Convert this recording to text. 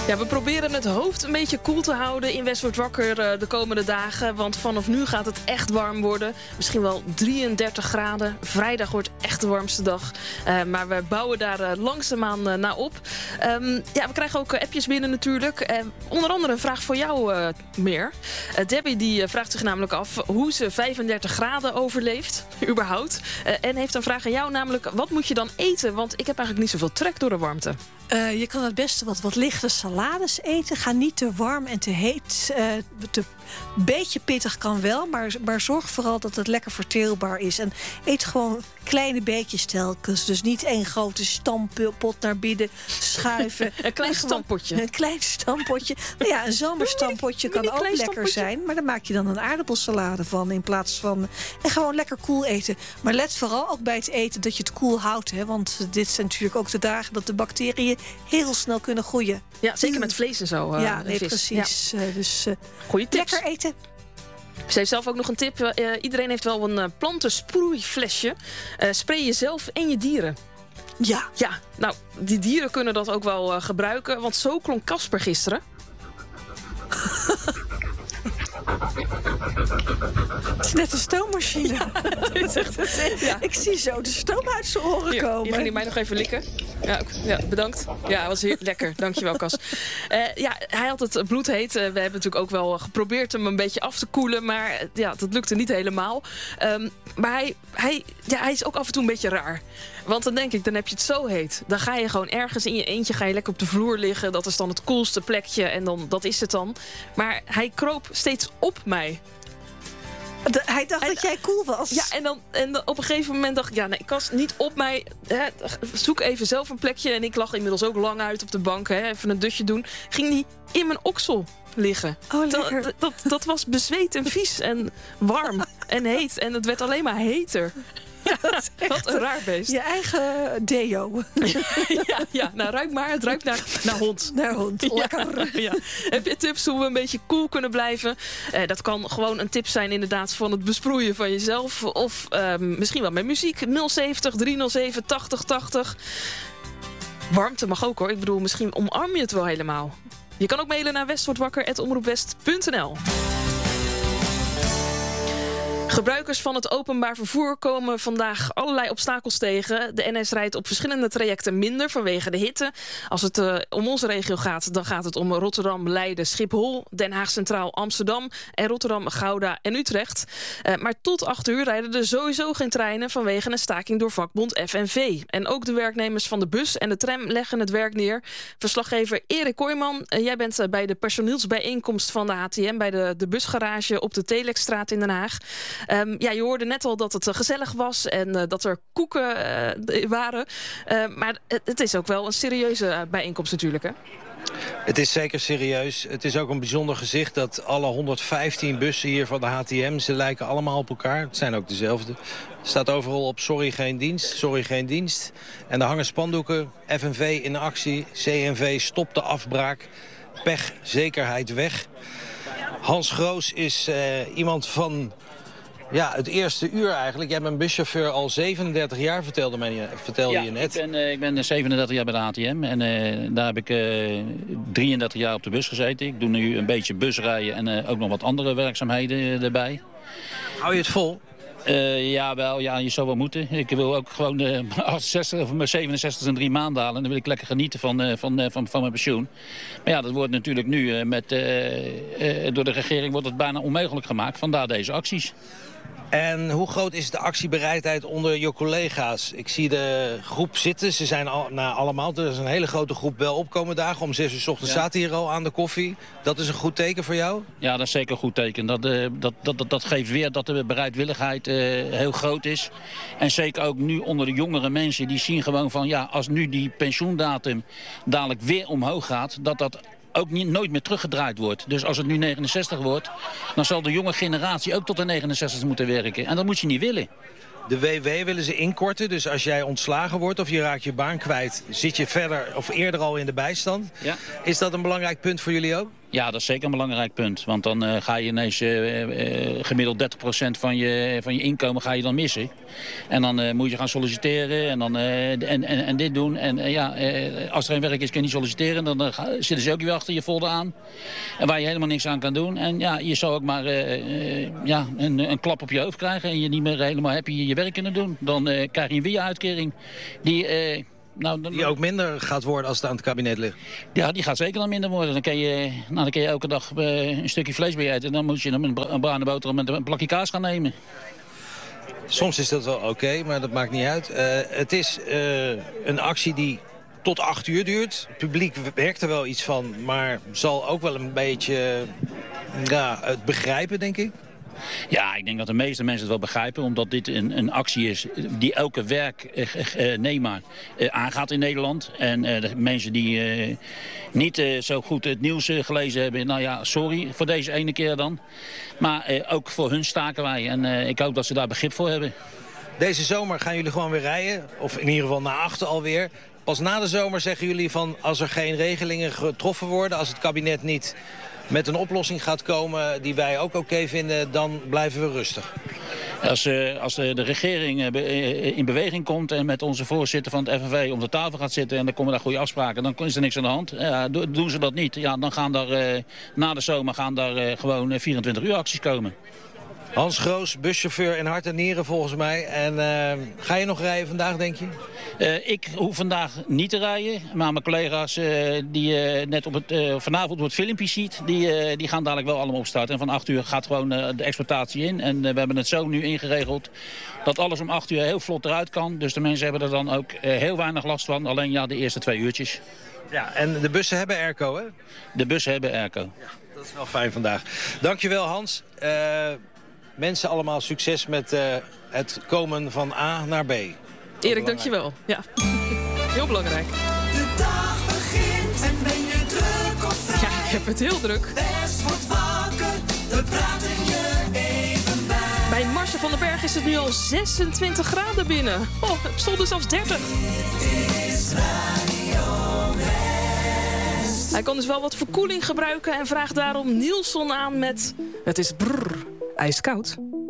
Ja, we proberen het hoofd een beetje koel te houden in West wordt wakker de komende dagen. Want vanaf nu gaat het echt warm worden. Misschien wel 33 graden. Vrijdag wordt echt de warmste dag. Maar we bouwen daar langzaamaan naar op. We krijgen ook appjes binnen natuurlijk. Onder andere een vraag voor jou, Meer. Debbie die vraagt zich namelijk af hoe ze 35 graden overleeft. Überhaupt. En heeft een vraag aan jou, namelijk wat moet je dan eten? Want ik heb eigenlijk niet zoveel trek door de warmte. Je kan het beste wat lichte salades eten. Ga niet te warm en te heet. Beetje pittig kan wel, maar zorg vooral dat het lekker verteerbaar is. En eet gewoon kleine beetjes telkens. Dus niet één grote stampot naar binnen schuiven. Een klein stampotje. Een klein stampotje. Nou ja, een zomerstampotje kan ook lekker zijn. Maar daar maak je dan een aardappelsalade van in plaats van... En gewoon lekker koel eten. Maar let vooral ook bij het eten dat je het koel houdt. Hè? Want dit zijn natuurlijk ook de dagen dat de bacteriën heel snel kunnen groeien. Ja, zeker met vlees en zo. Precies. Ja. Dus goeie tips. Lekker eten. Ze heeft zelf ook nog een tip. Iedereen heeft wel een plantensproeiflesje. Spray jezelf en je dieren. Ja. Ja, nou, die dieren kunnen dat ook wel gebruiken. Want zo klonk Casper gisteren. Het is net een stoommachine. Ja, ik zie zo de stoom uit zijn oren komen. Hier ging hij mij nog even likken. Ja, bedankt. Ja, het was heel lekker. Dankjewel, Cas. Hij had het bloedheet. We hebben natuurlijk ook wel geprobeerd hem een beetje af te koelen. Maar dat lukte niet helemaal. Maar hij is ook af en toe een beetje raar. Want dan denk ik, dan heb je het zo heet. Dan ga je gewoon ergens in je eentje ga je lekker op de vloer liggen. Dat is dan het koelste plekje en dan, dat is het dan. Maar hij kroop steeds op mij. Hij dacht dat jij cool was. Ja, en dan op een gegeven moment dacht ik... Ja, nee, ik was niet op mij. Zoek even zelf een plekje. En ik lag inmiddels ook lang uit op de bank. Even een dutje doen. Ging die in mijn oksel liggen. Oh, lekker. Dat was bezweet en vies en warm en heet. En het werd alleen maar heter. Ja, wat een raar beest. Je eigen deo. Ja, nou ruik maar. Het ruikt naar hond. Naar hond, lekker. Ja. Heb je tips hoe we een beetje cool kunnen blijven? Dat kan gewoon een tip zijn inderdaad van het besproeien van jezelf. Of misschien wel met muziek. 070 307 8080. Warmte mag ook hoor. Ik bedoel, misschien omarm je het wel helemaal. Je kan ook mailen naar westwordwakker@omroepwest.nl. Gebruikers van het openbaar vervoer komen vandaag allerlei obstakels tegen. De NS rijdt op verschillende trajecten minder vanwege de hitte. Als het om onze regio gaat, dan gaat het om Rotterdam, Leiden, Schiphol, Den Haag Centraal, Amsterdam en Rotterdam, Gouda en Utrecht. Maar tot 8 uur rijden er sowieso geen treinen vanwege een staking door vakbond FNV. En ook de werknemers van de bus en de tram leggen het werk neer. Verslaggever Erik Kooijman, jij bent bij de personeelsbijeenkomst van de HTM bij de busgarage op de Telexstraat in Den Haag. Je hoorde net al dat het gezellig was en dat er koeken waren. Maar het is ook wel een serieuze bijeenkomst natuurlijk, hè? Het is zeker serieus. Het is ook een bijzonder gezicht dat alle 115 bussen hier van de HTM... ze lijken allemaal op elkaar. Het zijn ook dezelfde. Er staat overal op sorry geen dienst, sorry geen dienst. En er hangen spandoeken, FNV in actie, CNV stopt de afbraak. Pech, zekerheid weg. Hans Groos is iemand van... Ja, het eerste uur eigenlijk. Jij bent buschauffeur al 37 jaar, vertelde je net. Ik ben 37 jaar bij de HTM en daar heb ik 33 jaar op de bus gezeten. Ik doe nu een beetje busrijden en ook nog wat andere werkzaamheden erbij. Hou je het vol? Je zou wel moeten. Ik wil ook gewoon mijn 68 of mijn 67 en 3 maanden halen. En dan wil ik lekker genieten van mijn pensioen. Maar ja, dat wordt natuurlijk nu door de regering wordt het bijna onmogelijk gemaakt. Vandaar deze acties. En hoe groot is de actiebereidheid onder je collega's? Ik zie de groep zitten. Ze zijn allemaal. Er is een hele grote groep wel opkomen dagen. Om 6 uur 's ochtends zaten hier al aan de koffie. Dat is een goed teken voor jou? Ja, dat is zeker een goed teken. Dat geeft weer dat de bereidwilligheid heel groot is. En zeker ook nu onder de jongere mensen. Die zien gewoon van als nu die pensioendatum dadelijk weer omhoog gaat. Dat ook nooit meer teruggedraaid wordt. Dus als het nu 69 wordt, dan zal de jonge generatie ook tot de 69 moeten werken. En dat moet je niet willen. De WW willen ze inkorten, dus als jij ontslagen wordt of je raakt je baan kwijt... zit je verder of eerder al in de bijstand. Ja. Is dat een belangrijk punt voor jullie ook? Ja, dat is zeker een belangrijk punt. Want dan ga je ineens gemiddeld 30% van je inkomen ga je dan missen. En dan moet je gaan solliciteren en, dan, en dit doen. En als er geen werk is, kun je niet solliciteren. Dan zitten ze ook weer achter je folder aan. En waar je helemaal niks aan kan doen. En ja, je zou ook maar een klap op je hoofd krijgen. En je niet meer helemaal happy je werk kunnen doen. Dan krijg je een WIA-uitkering die ook minder gaat worden als het aan het kabinet ligt. Ja, die gaat zeker dan minder worden. Dan kun je elke dag een stukje vlees bij eten. En dan moet je een bruine boterham met een plakje kaas gaan nemen. Soms is dat wel oké, maar dat maakt niet uit. Het is een actie die tot 8 uur duurt. Het publiek werkt er wel iets van, maar zal ook wel een beetje het begrijpen, denk ik. Ja, ik denk dat de meeste mensen het wel begrijpen. Omdat dit een actie is die elke werknemer aangaat in Nederland. En de mensen die niet zo goed het nieuws gelezen hebben. Nou ja, sorry voor deze ene keer dan. Maar ook voor hun staken wij. En ik hoop dat ze daar begrip voor hebben. Deze zomer gaan jullie gewoon weer rijden. Of in ieder geval na 8 alweer. Pas na de zomer zeggen jullie van als er geen regelingen getroffen worden. Als het kabinet niet met een oplossing gaat komen die wij ook oké vinden, dan blijven we rustig. Als de regering in beweging komt en met onze voorzitter van het FNV om de tafel gaat zitten en dan komen daar goede afspraken, dan is er niks aan de hand. Doen ze dat niet, ja, dan gaan daar na de zomer gewoon 24 uur acties komen. Hans Groos, buschauffeur in hart en nieren volgens mij. En ga je nog rijden vandaag, denk je? Ik hoef vandaag niet te rijden. Maar mijn collega's die net vanavond op het filmpje ziet, die gaan dadelijk wel allemaal opstarten. En van 8 uur gaat gewoon de exploitatie in. En we hebben het zo nu ingeregeld dat alles om 8 uur heel vlot eruit kan. Dus de mensen hebben er dan ook heel weinig last van. Alleen de eerste 2 uurtjes. Ja, en de bussen hebben airco, hè? De bussen hebben airco. Ja, dat is wel fijn vandaag. Dankjewel, Hans. Mensen allemaal succes met het komen van A naar B. Erik, dankjewel. Ja, heel belangrijk. De dag begint en ben je druk of vrij? Ja, ik heb het heel druk. Best wordt wakker, we praten je even bij. Bij Marcel van den Berg is het nu al 26 graden binnen. Oh, het stond dus zelfs 30. Dit is Radio West. Hij kan dus wel wat verkoeling gebruiken en vraagt daarom Nielsen aan met... Het is ijskoud.